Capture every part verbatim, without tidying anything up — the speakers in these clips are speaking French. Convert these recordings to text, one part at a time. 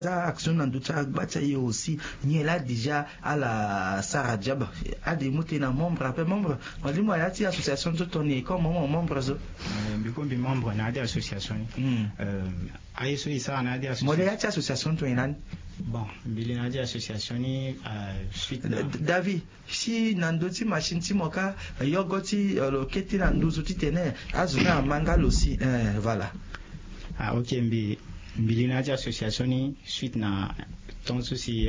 action dans d'autres batailles aussi ni là déjà à la Sarah Diab à des moutons membre après membre on dit moi il y a association de tourner comme mon membre zo biko bi membre na des association euh ayeso isa na des association moi il y a association to inan bon bili na des association ni suite na David si nandoti machine ti moka yogoti loketi na nduzu ti tene azuna mangal aussi voilà ah OK mbi mbili na des association ni suite na ton souci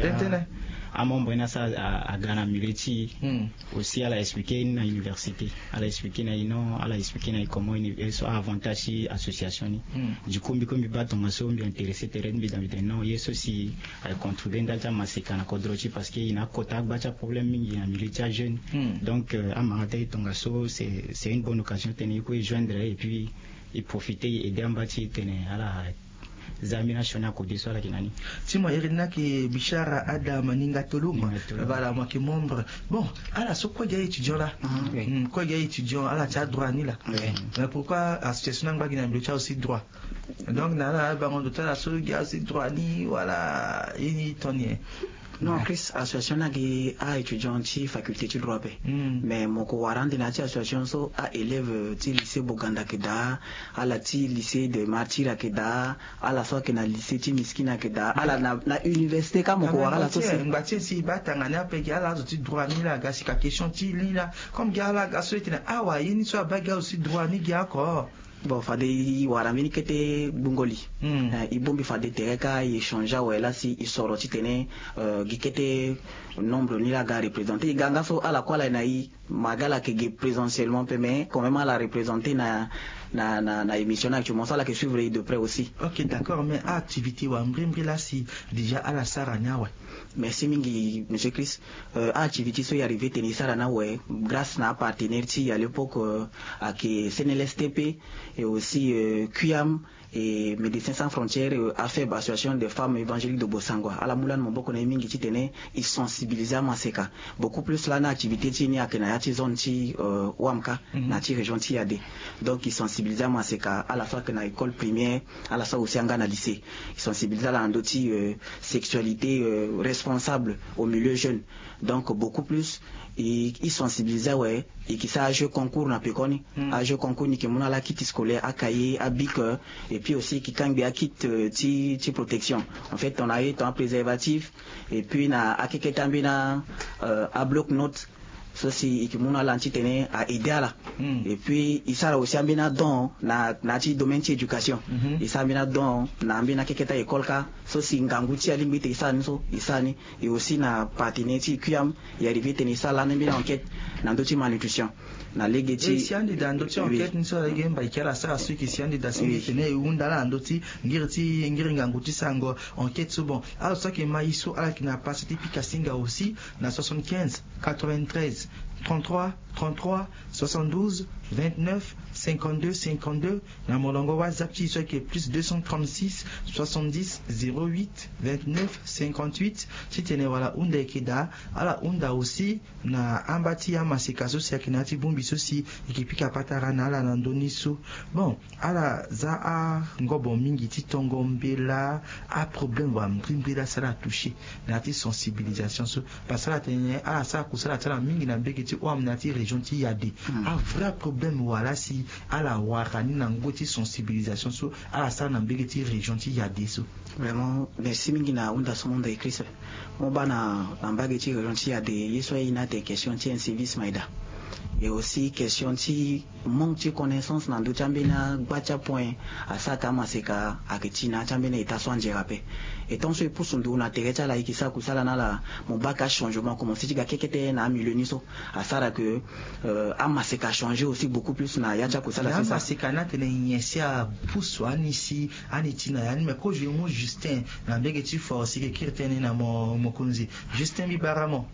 à mon bon ça à Ghana militi aussi à la expliquer na université à la expliquer na ino à la expliquer na comment universo avantage association du coup mbi ko mbi ba tonga so mbi intéressé terrain mbi dans non yeso si contribuer dans ta masika na kodrochi parce que ina kota ba cha problème mingi na militi jeune donc à marate tonga so c'est c'est une bonne occasion tenir ko joindre et puis et profiter aider en bâti tenir à la Zami national ko deso la kinani Timo irina ki Bishara Ada Maninga Toluma voilà moi qui membre bon ala so quoi gay étudiant là quoi gay étudiant ala tu as droit ni là mais pourquoi association ngba gina mbele aussi droit donc nana ba on dota la so gay aussi droit ni voilà ini tonnier non Chris association na gi a étudiant ci faculté du droit mais moko warande na ci association so a élève ci lycée Boganda keda ala ci lycée de Martyr keda ala so ke na lycée ci Miskina keda ala na, na université ka moko warala so c'est ngati si batanga na pe gala zo ci droit ni la gasi ka question ci li la comme gala gaso etina awa yini so baga aussi droit ni gi akor bon fade waramini kete bungoli mm. uh, ibombi fade tereka échanger wala si isoro titene uh, gikete nombre ni la ga représenter ganga so ala kwala na i magala ke ge présentiellement mais quand même la représenter na na na na émission actuellement ça la que suivre de près aussi. OK d'accord mais activité wa mbrimbri là si déjà à la saranya ouais. Merci mingi monsieur Chris euh, activité so y arrivé tenir sarana ouais grâce na partenaire ti à l'époque euh, à que C N L S T P et aussi euh, Q I A M et Médecins Sans Frontières euh, a fait association des femmes évangéliques de Bosangwa à la moulane mon boko na mingi ti tene ils sensibiliser à maseka beaucoup plus là na activité ti ni akena ya ti zone ti euh, Wamka mm-hmm. na ti région ti Yade donc ils sensibiliser à maseka à la fois que na école primaire à la fois aussi en Ghana lycée ils sensibiliser à l'andoti euh, sexualité euh, responsable au milieu jeune donc beaucoup plus et ils sensibiliser ouais et qui ça jeu concours na pekoni mm. a jeu concours ni kimuna la kit scolaire à cahier à bic et puis aussi qui quand bien kit ti ti protection en fait on a eu un préservatif et puis na a keketambina euh, à bloc note ceci ikimuna l'antitene à aider là mm. et puis il sera aussi ambina don na na ti domaine ti éducation mm-hmm. il sera ambina don na ambina keketa école ka ceci nganguti ya limite isani so isani et aussi na partenaire ti Q I A M y arrivé tenir ça là n'ambina enquête na ndoti malnutrition na legeti si andi da ndoti enquête ni so la gemba ikala sa su ki si andi da si tene unda la ndoti ngirti ngiri nganguti sango enquête so bon alors ça que maiso ala qui n'a pas cette picasinga aussi na soixante-quinze quatre-vingt-treize trente-trois trente-trois soixante-douze vingt-neuf cinquante-deux cinquante-deux na molongo WhatsApp qui soit qui est plus deux cent trente-six soixante-dix zéro huit vingt-neuf cinquante-huit si tene wala unda ekeda ala unda aussi na ambati ya masikaso si akinati bumbi sosi ikipika patara na ala nandoni so bon ala za a ngobo mingi ti tongo mbela a problème wa mbela sala toucher na ti sensibilisation so parce que la tene ala sa kusala tala mingi na mbeki ti o na ti région ti Yade a vrai problème wala si ala warani na ngoti sensibilisation so ala sa na mbeki ti région ti Yade so vraiment merci mingi na unda so monde écrit mo bana na mbeki ti région ti Yade yeso ina te question ti service maida et aussi question ti manque de connaissance dans d'autres chambena bacha point à ça kama seka akitina chambena itaso njerape et tant ce pour son na terecha la ikisa kusala na la mon baka changement comme si tiga kekete na milieu niso à ça que euh amaseka changer aussi beaucoup plus na yacha kusala c'est ça amaseka na tene nyesia puso anisi anitina yani me ko je mo Justin na mbege ti force ke kirtene na mo mokunzi Justin Bibaramo.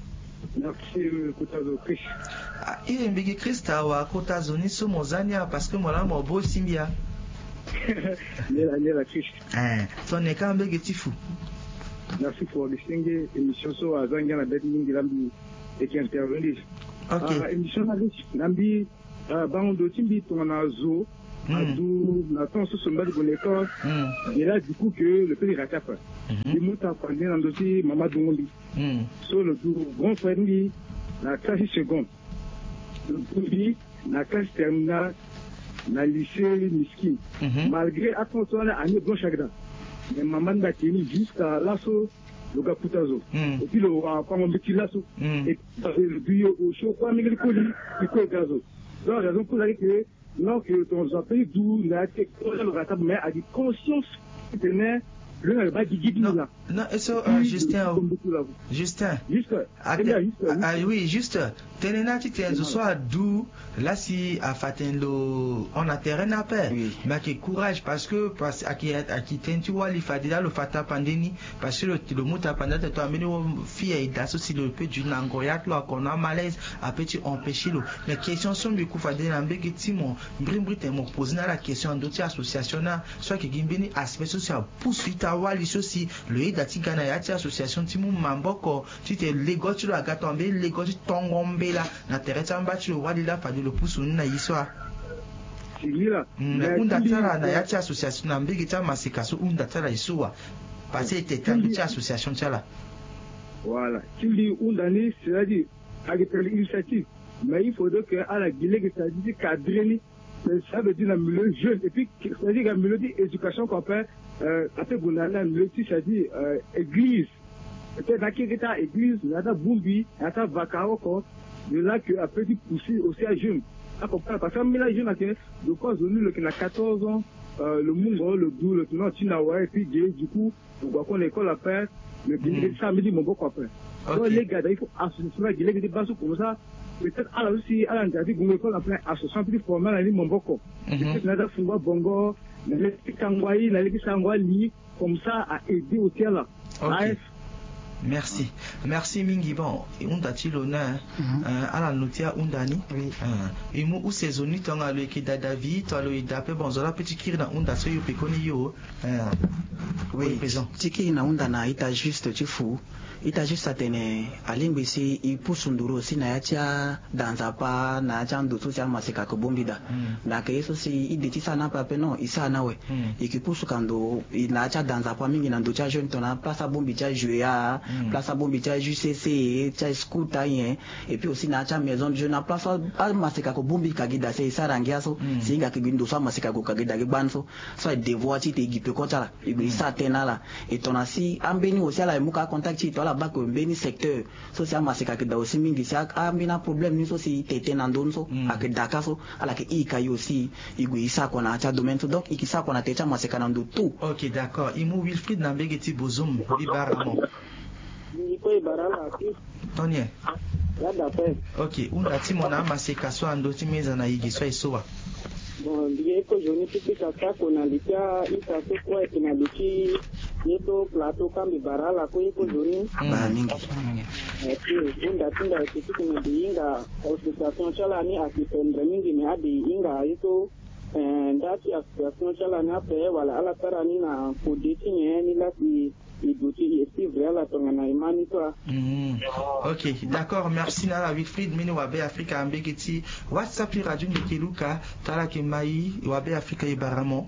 Merci Kotazo Chris. Ah, il mbigi Christa wa Kotazo ni so mozania parce que moi mo bo simbia. Nela nela Chris. Eh, ton ne ka mbigi tifu. Merci pour distinguer émission so azanga na beti mingi lambi et qui intervenir. OK. Ah, émission na lambi bando timbi tona zo adu na ton so so mbali boneko. Et là du coup que le pays rattrape. Il m'a appris dans le dossier Mamadou Ngondi. Sur le grand frère, la classe seconde. Le Ngondi, la classe terminale, la lycée Miskin. Malgré attention à l'année blanche chagrin. Mais maman m'a tenu jusqu'à l'assaut, le Gaputazo. Et puis le roi, quand on met l'assaut, et le duo au chaud, quand on met le colis, il colle le gazo. Donc, la raison pour laquelle, non, que ton pays d'où il a été le ratable, mais a dit conscience qui tenait le bas du guide là. Non, et ça, Justin, Justin, ah oui, juste, tenena tu t'es soit d'où, là si à Fatenlo, on a terrain à paix, mais qui courage parce que, parce à qui, à qui tu vois, il fallait là le fata pandémie, parce que le mot à pandémie, tu as amené une fille et d'associer le peu du nangoyat, là, qu'on a malaise, à petit empêcher l'eau. Mais question sont du coup, fadé l'ambé qui timon, brimbrit et m'ont posé la question d'autres associations, soit qui gimbeni aspect social, poursuite à Wali, aussi, le dati Ghana yati association timu mamboko tu te lego tu la gatombe lego tu tongombe la na tereta mbati lo wali la fadi lo pusu na yiswa silila na unda tara na yati association na mbigi ta masikaso unda tara isuwa parce que c'était une association tala voilà tu dis unda ni c'est-à-dire avec l'initiative mais il faudrait que à la Guinée que ça dit cadrer ça veut dire la milieu jeune et puis ça veut dire la milieu d'éducation qu'on fait euh, après vous avez un milieu ça dit euh, église peut-être là qui est à église là dans Bumbi là dans Vakao de là que après du pousser aussi à jeune à comprendre parce que mélange jeune là que de quoi zone le qui a quatorze ans euh, le monde le dou le tenant Tinawa et puis du coup on voit qu'on école après le Guinée ça me dit mon beau après donc les gars il faut associer la Guinée des bases comme ça peut-être à la aussi à l'intérieur du gouvernement après association plus formelle à l'Imomboko peut-être là Funga Bongo les Kangwai les Kangwai comme ça à aider au tiers là. Merci. Merci mingi bon. Unda tilona à la notia undani. Oui. Et moi où saisonnier tant à le qui dadavi, tant le dape bon zola petit kiri na unda so yo pekoni yo. Oui. Tiki na unda na ita juste tu fou. Ita juste atene alimbisi ipusunduru si na yacha danzapa na yacha ndutu cha masika kubumbida na keso si iditi sana pape no isa nawe ikipusu kando na yacha danzapa mingi na nducha jeune tona place bombi cha jouer place bombi cha J C C cha scooter yen et puis aussi na yacha maison de jeune na place masika kubumbi kagida se isa rangiaso singa kibindo sa masika kagida gibanso so devoir ti te gipe kocha isa tenala et tona si ambeni aussi ala muka contact to la bako mbeni secteur social masika ke da aussi mingi sak ambina problème ni so si tete nandonso ak dakaso ala ke ika yosi igu isa ko na cha domaine so donc ikisa ko na techa masika nando tout. OK, d'accord. Imu Wilfried na mbegeti bozum bibaramo. Ni ko ibarama ki. Tonye. Ya dape. OK, unda ti mona masika so ando ti meza na igi so isowa. Bon, lié que je n'ai plus qu'à qu'on a l'État, il s'est fait quoi et qu'on a l'État, il plateau comme le bara, la couille que je n'ai. Bah, mingi. Et puis, on a tout à fait qu'on a dit, il y a association chalani à qui fait un mingi, mais à dit, il y a isso, dati association chalani après, voilà, à la tarani na pour détenir, ni là qui OK, d'accord, merci Nala Wilfried Mini Wabe Africa Ambegeti WhatsApp Radio Nikeluka Tala Kemai Wabe Africa Ibaramo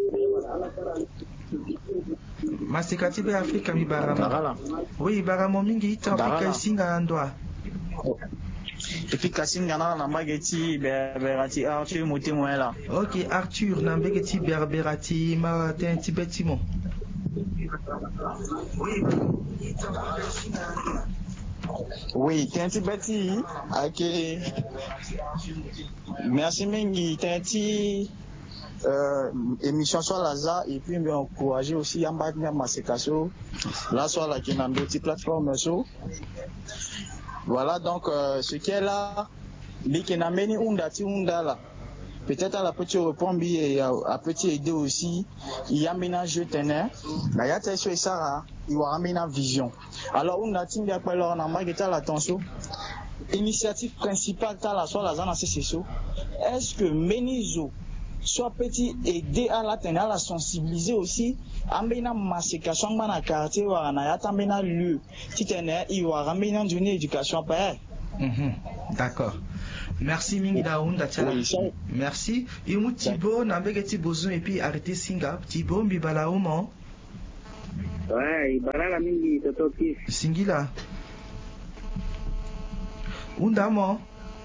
Masekati be Africa Ibaramo. Oui, Ibaramo mingi ita Africa singa andwa. Africa singa na na mageti berberati Arthur Mutimwela. OK, Arthur na mbegeti berberati ma tenti betimo. Oui, Tenti Betty, ok. Merci Mengi, Tenti, euh, émission sur Laza, et puis me encourager aussi à battre ma sécation, là sur la qui n'a d'autres plateformes. Voilà, donc, euh, ce qui est là, les qui n'a mené Undati Undala. Peut-être à la petite répondre et à petit aider aussi, il y a un jeu teneur, il y a des choses ça, il y a une vision. Alors on a dit après on a marqué l'attention. Initiative principale dans la soirée dans ces sessions. Est-ce que Menizo soit petit aider à la tenir, à la sensibiliser aussi, amena massification dans la quartier ou en ayant amena lieu, qui tenait, il y aura amena une éducation pareille. D'accord. Merci mingi da unda tala. Merci. Imu Thibaut na mbege Thibaut et puis arrêtez singa. Thibaut mbibala omo. Ouais, barala mingi totoki. Singila. Unda mo.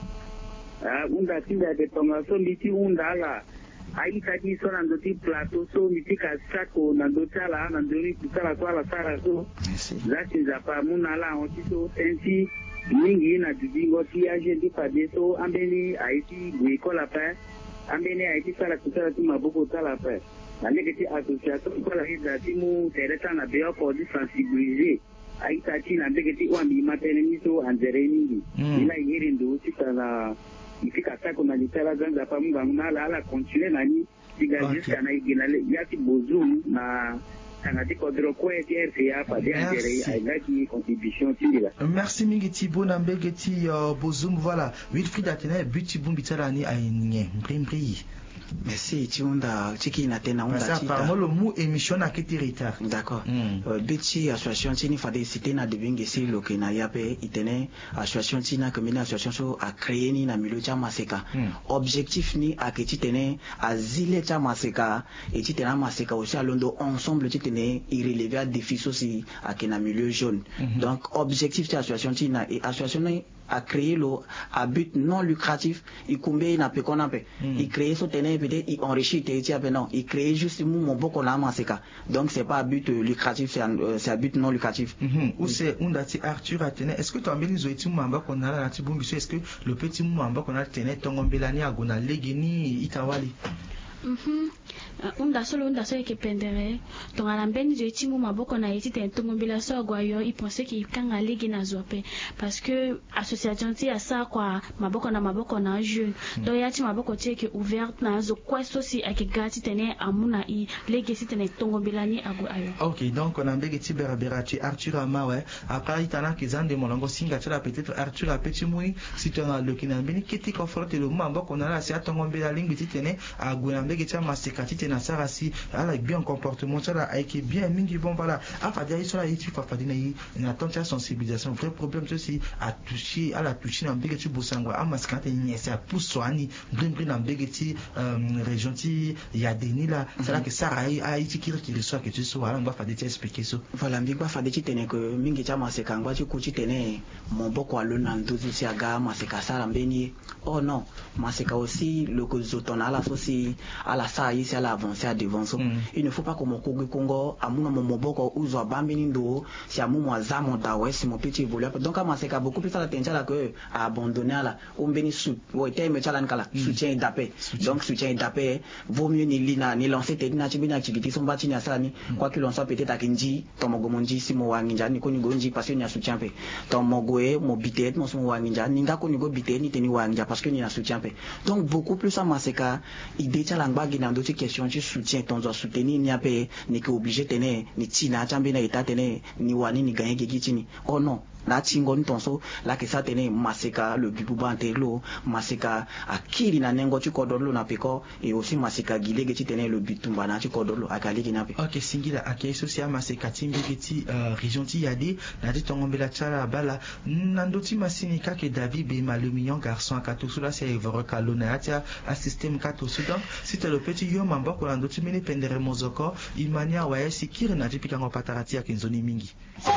Ah, unda tinda de tonga so miti unda la. Ai tadi so na ndoti plateau so miti ka sako na ndotala na ndori kutala kwa la sara so. Zati zapa muna la onti so tenti mingi na dudingo ti aje di padeso ambeni aiti buikola pa. Ambeni aiti sala kutala tu maboko tala pa. La négati association kwa la hida timu tereta na beo ko di sensibiliser. Aitati na négati wa mi matene miso anzere mingi. Ila yiri ndo titala ifika sako na litala zanza pa munga mnala ala continue nani diga jusqu'à na igina yati bozum na tanati kodro kwe T R C A pa de anzere aigaki contribution tindila. Merci mingi Thibaut na mbegeti uh, bozum voilà. Wilfried Atene buti bumbi talani ayenye mprimpri. Merci, tu unda tiki na tena unda tita. Apparemment le mot émission na kiti retard. D'accord. Mm. Euh, Biti association tini fade cité na debinge si lo ke na yape itene association tina que mena association so a créé ni na milieu cha maseka. Mm. Objectif ni a ke titene a zile cha maseka et titena maseka aussi à londo ensemble titene il relever à défi aussi a ke na milieu jaune. Mm-hmm. Donc objectif de association tina et association a créé le à but non lucratif il combien na pe qu'on appelle il crée so tene peut-être il enrichit te ben non il crée juste mon boko na maseka donc c'est pas à but lucratif c'est euh, c'est à but non lucratif. Mm-hmm. Ou c'est undati Arthur Atene est-ce que tu as mis les outils mamba qu'on a là tibumbi est-ce que le petit mamba qu'on a tene tongombelani agona legeni itawali. Mhm. Unda solo unda solo ke pendere tonga lambeni je timu maboko na yeti te tongombela so agwayo il pensait qu'il kanga ligi na zope parce que association ti asa kwa maboko na maboko na jeune donc yati maboko ti ke ouverte na zo questo si akigati tene amuna i ligi si tene tongombela ni agwayo. OK, donc on a mbegeti berabera ti Arthur Amawe après itana kizande molongo singa tala peut-être Arthur a petit moui si tu as le kinambeni kiti confronté le maboko na la si atongombela lingi ti tene aguna mbegeti masekati tene sarasi ala bien comportement ça là avec bien mingi bon voilà afa dia isola yiti fa fadina yi na tonta sensibilisation vrai problème ceci a touché à la toucher na mbegeti bosangwa a maskate nyesa puswani brim brim na mbegeti région ti ya deni là ça là que ça a yiti kiri kiri so que tu so ala ngwa fa de expliquer so voilà mbigwa fa de tene que mingi cha maseka ngwa ti ku tene mon boko alona ndozu si aga maseka sala mbeni oh non maseka aussi le que zotona la soci à la sa ici à l'avancer à devant so mm. Il ne faut pas que mon kogu kongo amuna mon moboko uzo abambini ndo si amu mo azamo dawe si mon petit voleur donc à maseka beaucoup plus à la tension là que à abandonner là on béni sous ouais t'es me chala nkala soutien d'appel donc soutien d'appel vaut mieux ni lina ni lancer t'es na chibina activité son bati na sala ni quoi qu'il en soit peut-être à kinji ton mogo monji si mo wanginja ni ko ni gonji parce que ni a soutien pe ton mogoe mo bitet mo so wanginja ni nga ko ni go bitet ni teni wanginja parce que ni a soutien pe donc beaucoup plus à maseka idée chala ngba gina ndo ti question tu soutien ton doit soutenir ni ape ni que obligé tener ni tina chambe na ita tener ni wani ni gagner gigi oh non la tingo ni tonso la que ça tener maseka le bibuba antelo maseka akili na nengo tu kodolo na peko et aussi maseka gilege ti tener le bitumba na tu kodolo akali gina pe. OK, singila akay social maseka timbe ti uh, région ti yadi na ti tongombela chala bala nandoti masinika que David Bema le mignon garçon à katosu là c'est Evre Kalona tia à système katosu donc si tu le petit yo mamba ko nandoti mini pendere mozoko imania wa si kiri na ti pikango patarati ya kinzoni mingi.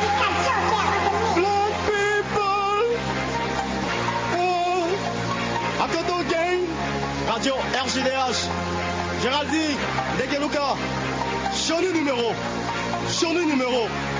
Radio R G D H, Géraldine, Degeluka, sur le numéro, sur le numéro